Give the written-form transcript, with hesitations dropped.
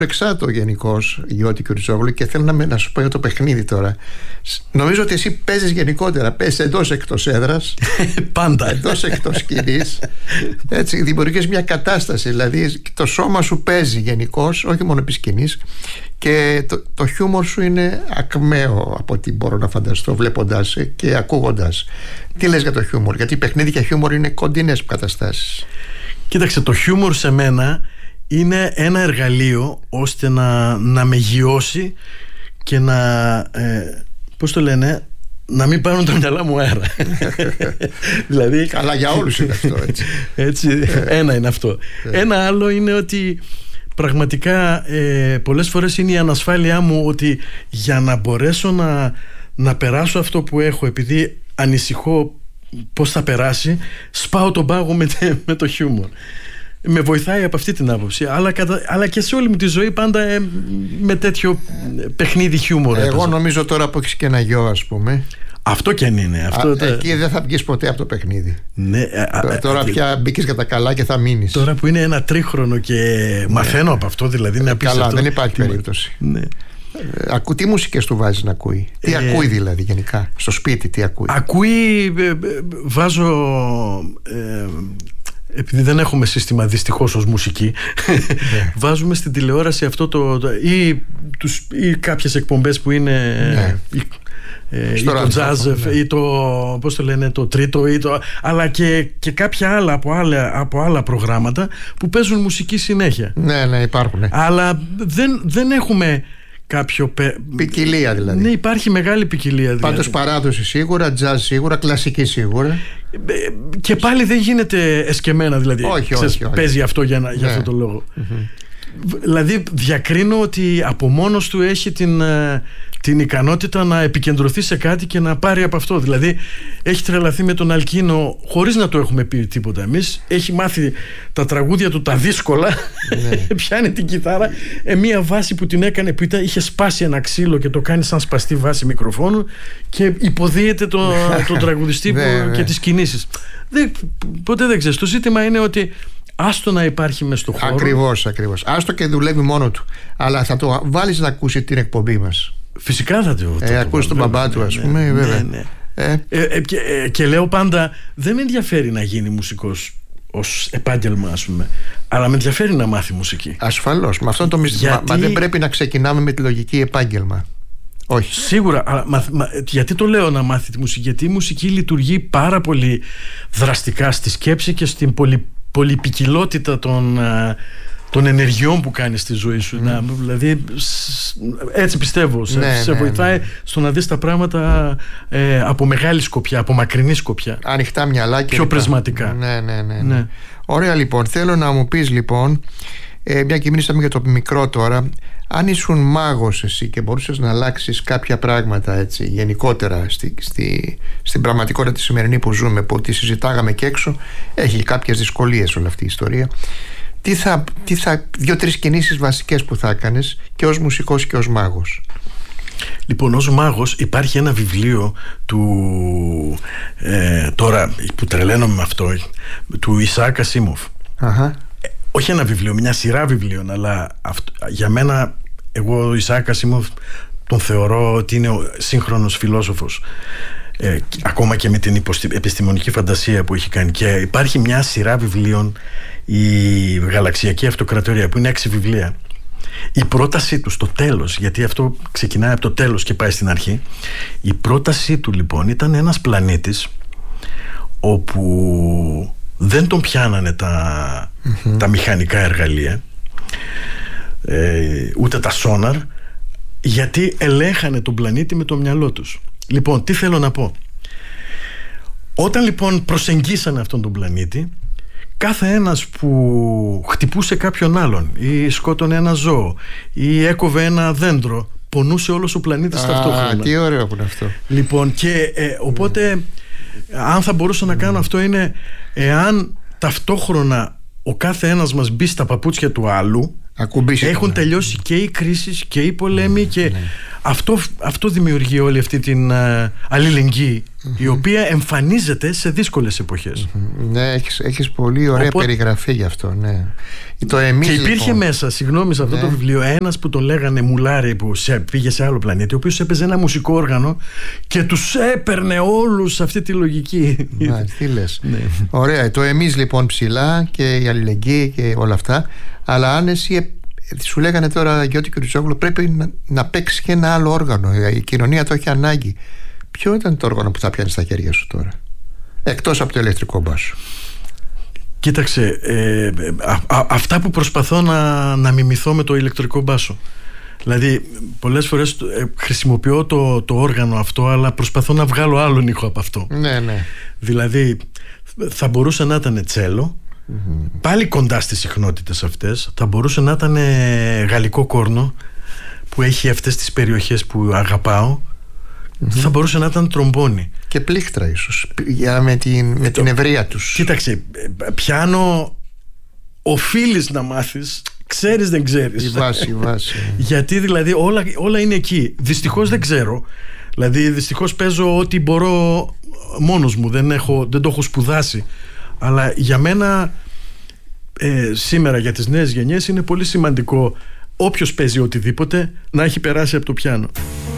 Εξάτο γενικώς, Γιώτη Κιουρτζόγλου, και θέλω να σου πω για το παιχνίδι τώρα. Νομίζω ότι εσύ παίζεις γενικότερα. Παίζεις εντός εκτός έδρας. Πάντα. Εντός εκτός σκηνής. Έτσι, δημιουργείς μια κατάσταση. Δηλαδή, το σώμα σου παίζει γενικώς, όχι μόνο επί σκηνής. Και το χιούμορ σου είναι ακμαίο από ό,τι μπορώ να φανταστώ, βλέποντας και ακούγοντας. Τι λες για το χιούμορ? Γιατί παιχνίδι και χιούμορ είναι κοντινές καταστάσεις. Κοίταξε, το χιούμορ σε μένα είναι ένα εργαλείο ώστε να με γιώσει και να, πώς το λένε, να μην πάρουν τα μυαλά μου αέρα. Δηλαδή, καλά, για όλους είναι αυτό, έτσι. Ένα είναι αυτό. Ένα άλλο είναι ότι πραγματικά πολλές φορές είναι η ανασφάλειά μου ότι για να μπορέσω να περάσω αυτό που έχω, επειδή ανησυχώ πώς θα περάσει, σπάω τον πάγο με το χιούμορ. Με βοηθάει από αυτή την άποψη, αλλά και σε όλη μου τη ζωή πάντα με τέτοιο παιχνίδι χιούμορ. Εγώ νομίζω τώρα που έχεις και ένα γιο, ας πούμε, αυτό και αν είναι αυτό, εκεί δεν θα βγεις ποτέ από το παιχνίδι. Ναι, τώρα πια μπήκες για τα καλά και θα μείνεις. Τώρα που είναι ένα τρίχρονο και μαθαίνω από αυτό, δηλαδή είναι απίστευτο. Καλά, δεν υπάρχει περίπτωση. Ναι. Τι μουσικές του βάζεις να ακούει? Τι ακούει δηλαδή γενικά στο σπίτι? Τι ακούει? Βάζω, επειδή δεν έχουμε σύστημα δυστυχώς ως μουσική, βάζουμε στην τηλεόραση αυτό ή κάποιες εκπομπές που είναι ή το jazz ή το, πώς το λένε, το τρίτο, αλλά και κάποια άλλα από άλλα προγράμματα που παίζουν μουσική συνέχεια. Ναι, υπάρχουν. Αλλά δεν έχουμε κάποιο ποικιλία δηλαδή. Ναι, υπάρχει μεγάλη ποικιλία δηλαδή. Πάντως παράδοση σίγουρα, jazz σίγουρα, κλασική σίγουρα. Και πάλι δεν γίνεται εσκεμμένα δηλαδή. Όχι. Παίζει αυτό για αυτό το λόγο. Δηλαδή διακρίνω ότι από μόνος του έχει την ικανότητα να επικεντρωθεί σε κάτι και να πάρει από αυτό. Δηλαδή έχει τρελαθεί με τον Αλκίνο χωρίς να το έχουμε πει τίποτα εμείς. Έχει μάθει τα τραγούδια του τα δύσκολα. Πιάνει την κιθάρα, μια βάση που την έκανε που είχε σπάσει ένα ξύλο και το κάνει σαν σπαστή βάση μικροφόνου και υποδίεται τον τραγουδιστή και τις κινήσεις. Ποτέ δεν ξέρεις. Το ζήτημα είναι ότι άστο να υπάρχει μες στο χώρο. Ακριβώς. Άστο και δουλεύει μόνο του. Αλλά θα το βάλεις να ακούσει την εκπομπή μας. Φυσικά θα το ακούσει τον μπαμπά του, ας πούμε. Ναι. Και λέω πάντα, δεν με ενδιαφέρει να γίνει μουσικός ως επάγγελμα, ας πούμε, αλλά με ενδιαφέρει να μάθει μουσική. Ασφαλώς. Με αυτό το μυστικό. Μα δεν πρέπει να ξεκινάμε με τη λογική επάγγελμα. Όχι. Σίγουρα, αλλά γιατί το λέω να μάθει τη μουσική? Γιατί η μουσική λειτουργεί πάρα πολύ δραστικά στη σκέψη και στην πολυπικιλότητα των ενεργειών που κάνεις στη ζωή σου. Δηλαδή έτσι πιστεύω σε βοηθάει στο να δεις τα πράγματα από μεγάλη σκοπιά, από μακρινή σκοπιά, ανοιχτά μυαλά και πιο πρεσματικά. Ναι. Ωραία, λοιπόν, θέλω να μου πεις λοιπόν, μια και μιλήσαμε για το μικρό τώρα, αν ήσουν μάγος εσύ και μπορούσες να αλλάξεις κάποια πράγματα έτσι γενικότερα στην πραγματικότητα τη σημερινή που ζούμε, που τη συζητάγαμε και έξω, έχει κάποιες δυσκολίες όλη αυτή η ιστορία, δύο-τρεις κινήσεις βασικές που θα έκανες και ως μουσικός και ως μάγος? Λοιπόν, ως μάγος υπάρχει ένα βιβλίο τώρα που τρελαίνομαι με αυτό, του Ισαάκ Ασίμοφ. Όχι ένα βιβλίο, μια σειρά βιβλίων, αλλά για μένα, εγώ ο Ισαάκ Ασίμοφ τον θεωρώ ότι είναι ο σύγχρονος φιλόσοφος, ακόμα και με την επιστημονική φαντασία που έχει κάνει. Και υπάρχει μια σειρά βιβλίων, η Γαλαξιακή Αυτοκρατορία, που είναι 6 βιβλία. Η πρότασή του στο τέλος, γιατί αυτό ξεκινάει από το τέλος και πάει στην αρχή, η πρότασή του λοιπόν ήταν ένας πλανήτης όπου δεν τον πιάνανε τα μηχανικά εργαλεία, ούτε τα σόναρ, γιατί ελέγχανε τον πλανήτη με το μυαλό τους. Λοιπόν, τι θέλω να πω? Όταν λοιπόν προσεγγίσανε αυτόν τον πλανήτη, κάθε ένας που χτυπούσε κάποιον άλλον ή σκότωνε ένα ζώο ή έκοβε ένα δέντρο, πονούσε όλος ο πλανήτης ταυτόχρονα. Τι ωραίο που είναι αυτό. Λοιπόν, και οπότε αν θα μπορούσα να κάνω αυτό είναι, εάν ταυτόχρονα ο κάθε ένας μας μπει στα παπούτσια του άλλου, έχουν τελειώσει και οι κρίσεις και οι πολέμοι, και αυτό δημιουργεί όλη αυτή την αλληλεγγύη η οποία εμφανίζεται σε δύσκολες εποχές. Ναι, έχεις πολύ ωραία περιγραφή γι' αυτό, ναι. Το εμείς, και υπήρχε λοιπόν μέσα, συγγνώμη, σε αυτό το βιβλίο, ένας που τον λέγανε Μουλάρη, που πήγε σε άλλο πλανήτη, ο οποίος έπαιζε ένα μουσικό όργανο και τους έπαιρνε όλους αυτή τη λογική. Τι λες. Ναι. Ωραία, το εμείς λοιπόν ψηλά και η αλληλεγγύη και όλα αυτά. Αλλά αν εσύ σου λέγανε τώρα, Γιώτη Κιουριτσόγλου, πρέπει να παίξει και ένα άλλο όργανο, η κοινωνία το έχει ανάγκη, ποιο ήταν το όργανο που θα πιάνει στα χέρια σου τώρα, εκτός από το ηλεκτρικό μπάσο? Κοίταξε, αυτά που προσπαθώ να μιμηθώ με το ηλεκτρικό μπάσο. Δηλαδή πολλές φορές χρησιμοποιώ το όργανο αυτό, αλλά προσπαθώ να βγάλω άλλον ήχο από αυτό. Ναι. Δηλαδή θα μπορούσε να ήταν τσέλο, πάλι κοντά στις συχνότητες αυτές. Θα μπορούσε να ήταν γαλλικό κόρνο, που έχει αυτές τις περιοχές που αγαπάω. Θα μπορούσε να ήταν τρομπόνι. Και πλήκτρα ίσως, με την ευρεία τους. Κοίταξε, πιάνο οφείλεις να μάθεις, ξέρεις δεν ξέρεις. Η βάση. Γιατί δηλαδή όλα είναι εκεί. Δυστυχώς δεν ξέρω. Δηλαδή δυστυχώς παίζω ό,τι μπορώ μόνος μου, δεν το έχω σπουδάσει. Αλλά για μένα σήμερα, για τις νέες γενιές, είναι πολύ σημαντικό όποιος παίζει οτιδήποτε να έχει περάσει από το πιάνο.